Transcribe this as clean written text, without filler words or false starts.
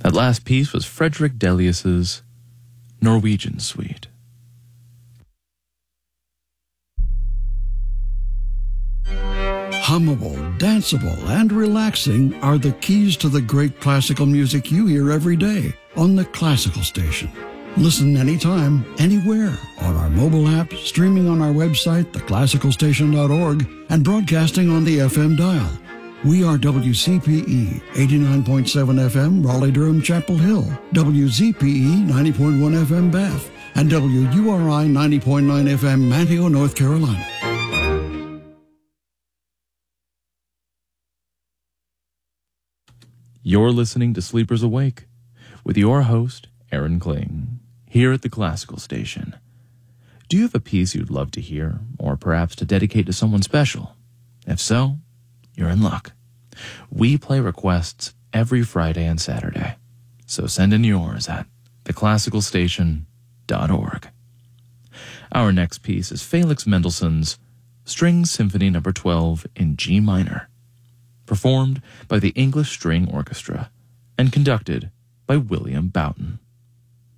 That last piece was Frederick Delius's Norwegian Suite. Hummable, danceable, and relaxing are the keys to the great classical music you hear every day on the Classical Station. Listen anytime, anywhere, on our mobile app, streaming on our website, theclassicalstation.org, and broadcasting on the FM dial. We are WCPE 89.7 FM, Raleigh-Durham, Chapel Hill, WZPE 90.1 FM, Bath, and WURI 90.9 FM, Manteo, North Carolina. You're listening to Sleepers Awake with your host, Aaron Kling, here at the Classical Station. Do you have a piece you'd love to hear, or perhaps to dedicate to someone special? If so, you're in luck. We play requests every Friday and Saturday, so send in yours at theclassicalstation.org. Our next piece is Felix Mendelssohn's String Symphony No. 12 in G minor, performed by the English String Orchestra and conducted by William Boughton.